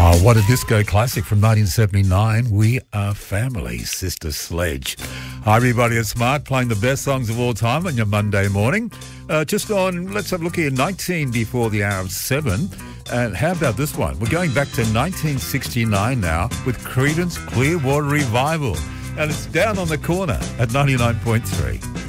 Oh, what a disco classic from 1979. We Are Family, Sister Sledge. Hi, everybody. It's Mark playing the best songs of all time on your Monday morning. Let's have a look here, 19 before the hour of 7. And how about this one? We're going back to 1969 now with Creedence Clearwater Revival. And it's Down on the Corner at 99.3.